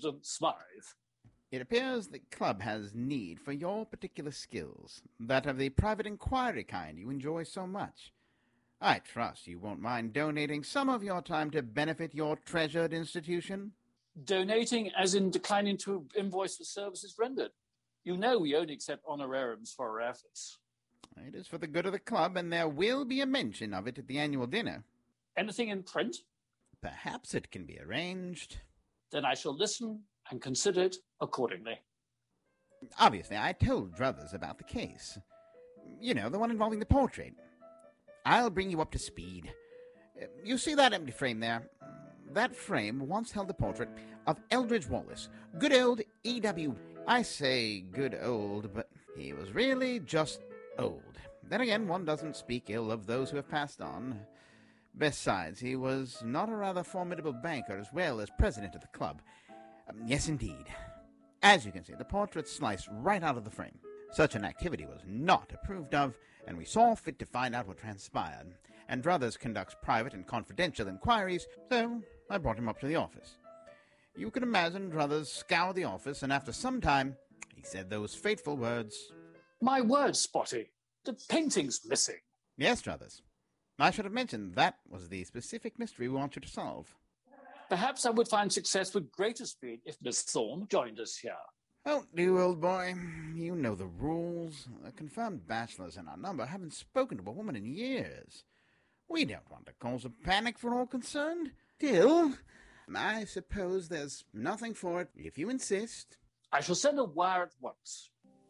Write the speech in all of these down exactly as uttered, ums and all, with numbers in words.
President Smythe. It appears the club has need for your particular skills, that of the private inquiry kind you enjoy so much. I trust you won't mind donating some of your time to benefit your treasured institution? Donating as in declining to invoice for services rendered. You know we only accept honorariums for our efforts. It is for the good of the club, and there will be a mention of it at the annual dinner. Anything in print? Perhaps it can be arranged. Then I shall listen and consider it accordingly. Obviously, I told Druthers about the case. You know, the one involving the portrait. I'll bring you up to speed. You see that empty frame there? That frame once held the portrait of Eldridge Wallace, good old E W I say good old, but he was really just old. Then again, one doesn't speak ill of those who have passed on. Besides, he was not a rather formidable banker as well as president of the club. Um, yes, indeed. As you can see, the portrait sliced right out of the frame. Such an activity was not approved of, and we saw fit to find out what transpired. And Druthers conducts private and confidential inquiries, so I brought him up to the office. You can imagine Druthers scoured the office, and after some time, he said those fateful words. My word, Spotty, the painting's missing. Yes, Druthers. I should have mentioned that was the specific mystery we want you to solve. Perhaps I would find success with greater speed if Miss Thorne joined us here. Oh, do, old boy. You know the rules. The confirmed bachelors in our number haven't spoken to a woman in years. We don't want to cause a panic for all concerned. Still, I suppose there's nothing for it if you insist. I shall send a wire at once.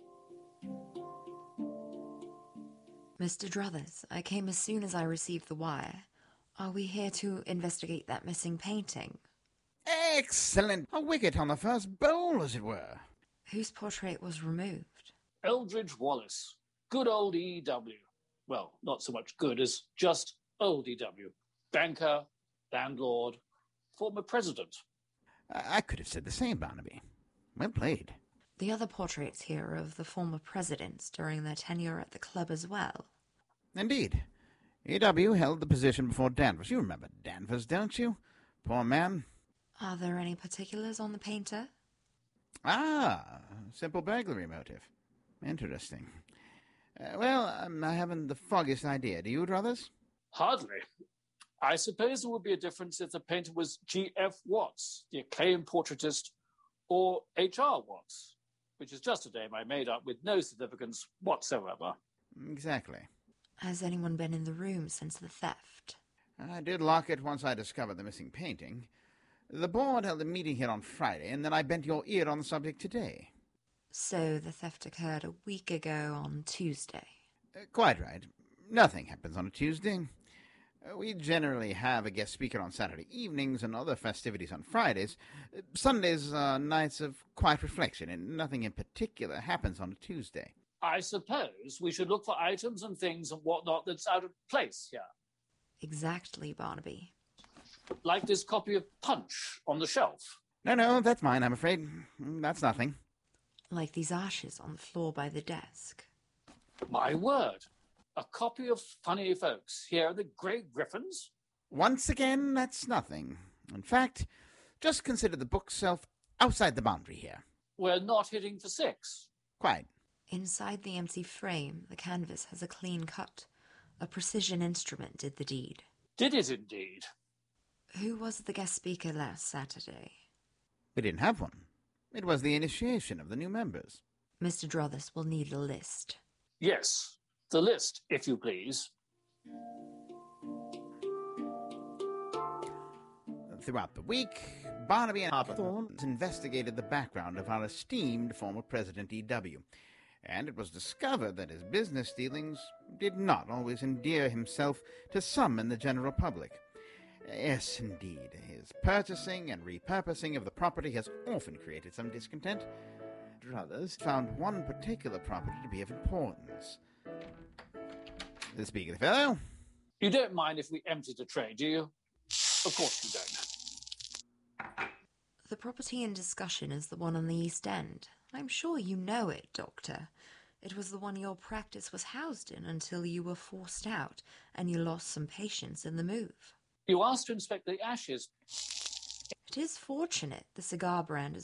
Mister Druthers, I came as soon as I received the wire. Are we here to investigate that missing painting? Excellent! A wicket on the first bowl, as it were. Whose portrait was removed? Eldridge Wallace. Good old E W. Well, not so much good as just old E W. Banker, landlord, former president. I could have said the same, Barnaby. Well played. The other portraits here are of the former presidents during their tenure at the club as well. Indeed. E W held the position before Danvers. You remember Danvers, don't you? Poor man. Are there any particulars on the painter? Ah, simple burglary motive. Interesting. Uh, well, um, I haven't the foggiest idea. Do you, Druthers? Hardly. I suppose there would be a difference if the painter was G F Watts, the acclaimed portraitist, or H R Watts, which is just a name I made up with no significance whatsoever. Exactly. Has anyone been in the room since the theft? I did lock it once I discovered the missing painting. The board held a meeting here on Friday, and then I bent your ear on the subject today. So the theft occurred a week ago on Tuesday? Uh, quite right. Nothing happens on a Tuesday. Uh, we generally have a guest speaker on Saturday evenings and other festivities on Fridays. Uh, Sundays are nights of quiet reflection, and nothing in particular happens on a Tuesday. I suppose we should look for items and things and whatnot that's out of place here. Exactly, Barnaby. Like this copy of Punch on the shelf. No, no, that's mine, I'm afraid. That's nothing. Like these ashes on the floor by the desk. My word. A copy of Funny Folks. Here are the Grey Griffins. Once again, that's nothing. In fact, just consider the bookshelf outside the boundary here. We're not hitting for six. Quite. Inside the empty frame, the canvas has a clean cut. A precision instrument did the deed. Did it indeed? Who was the guest speaker last Saturday? We didn't have one. It was the initiation of the new members. Mister Druthers will need a list. Yes, the list, if you please. Throughout the week, Barnaby and Hawthorne investigated the background of our esteemed former President E W, and it was discovered that his business dealings did not always endear himself to some in the general public. Yes, indeed, his purchasing and repurposing of the property has often created some discontent. Druthers found one particular property to be of importance. Speak of the fellow. You don't mind if we empty the tray, do you? Of course you don't. The property in discussion is the one on the East End. I'm sure you know it, Doctor. It was the one your practice was housed in until you were forced out and you lost some patients in the move. You asked to inspect the ashes. It is fortunate the cigar brand is